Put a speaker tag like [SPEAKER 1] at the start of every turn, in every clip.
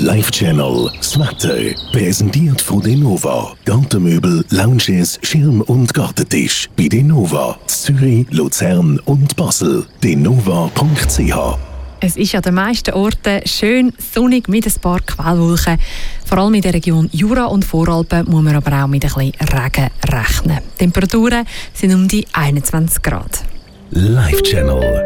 [SPEAKER 1] Live Channel, das Wetter, präsentiert von Denova. Gartenmöbel, Lounges, Schirm- und Gartentisch. Bei Denova, Zürich, Luzern und Basel. denova.ch.
[SPEAKER 2] Es ist an den meisten Orten schön sonnig mit ein paar Quellwolken. Vor allem in der Region Jura und Voralpen muss man aber auch mit ein bisschen Regen rechnen. Die Temperaturen sind um die 21 Grad.
[SPEAKER 1] Live Channel.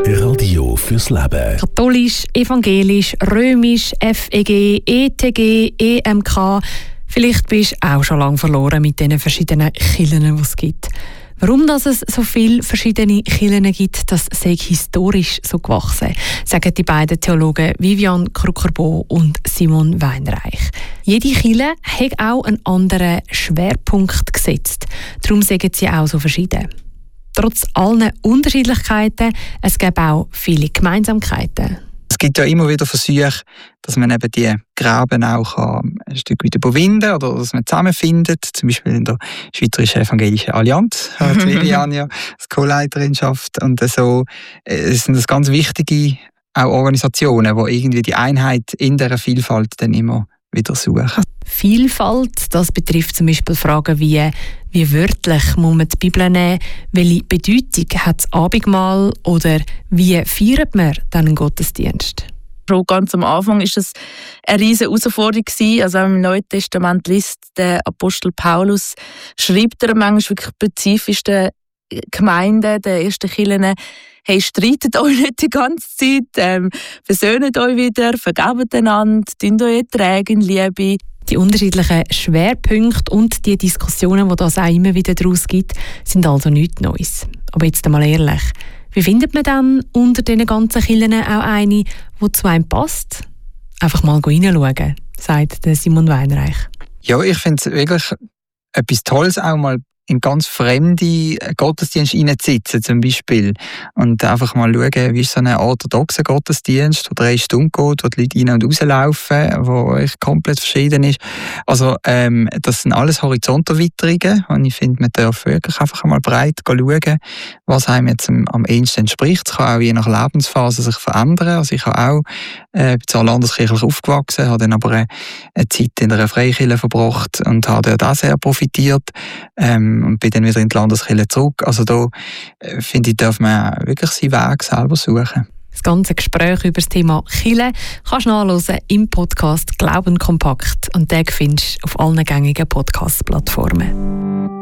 [SPEAKER 1] Radio fürs Leben.
[SPEAKER 2] Katholisch, evangelisch, römisch, FEG, ETG, EMK. Vielleicht bist du auch schon lange verloren mit den verschiedenen Kirchen, die es gibt. Warum dass es so viele verschiedene Kirchen gibt, das sei historisch so gewachsen, sagen die beiden Theologen Vivian Kruckerbo und Simon Weinreich. Jede Kirche hat auch einen anderen Schwerpunkt gesetzt. Darum sagen sie auch so verschieden. Trotz allen Unterschiedlichkeiten, es gibt auch viele Gemeinsamkeiten.
[SPEAKER 3] Es gibt ja immer wieder Versuche, dass man eben die Graben auch ein Stück wieder überwinden kann oder dass man zusammenfindet. Zum Beispiel in der Schweizerischen Evangelischen Allianz hat Vivian ja als Co-Leiterin schafft. Und so sind das ganz wichtige auch Organisationen, die irgendwie die Einheit in dieser Vielfalt dann immer wieder suchen.
[SPEAKER 2] Vielfalt, das betrifft zum Beispiel Fragen wie wörtlich muss man die Bibel nehmen, welche Bedeutung hat das Abendmahl oder wie feiert man dann einen Gottesdienst?
[SPEAKER 4] Schon ganz am Anfang war es eine riesige Herausforderung. Also wenn man im Neuen Testament liest, der Apostel Paulus schreibt er manchmal wirklich spezifisch den Gemeinden, den ersten Kirchen, hey, streitet euch nicht die ganze Zeit, versöhnt euch wieder, vergebt einander, tut euch Erträge in Liebe.
[SPEAKER 2] Die unterschiedlichen Schwerpunkte und die Diskussionen, die es auch immer wieder daraus gibt, sind also nichts Neues. Aber jetzt einmal ehrlich, wie findet man dann unter diesen ganzen Kirchen auch eine, die zu einem passt? Einfach mal reinschauen, sagt Simon Weinreich.
[SPEAKER 3] Ja, ich finde es wirklich etwas Tolles, auch mal in ganz fremde Gottesdienste hineinzusitzen, zum Beispiel. Und einfach mal schauen, wie ist so ein orthodoxer Gottesdienst, der 3 Stunden geht, wo die Leute rein- und rauslaufen, wo echt komplett verschieden ist. Also, das sind alles Horizonterweiterungen. Und ich finde, man darf wirklich einfach mal breit schauen, was einem jetzt am ehesten entspricht. Es kann auch je nach Lebensphase sich verändern. Also, ich habe auch bin zwar landeskirchlich aufgewachsen, habe dann aber eine Zeit in einer Freikirche verbracht und habe dort auch sehr profitiert. Und bin dann wieder in die Landeskirche zurück. Also da, finde ich, darf man wirklich seinen Weg selber suchen.
[SPEAKER 2] Das ganze Gespräch über das Thema Kirche kannst du nachhören im Podcast «Glauben kompakt». Und den findest du auf allen gängigen Podcast-Plattformen.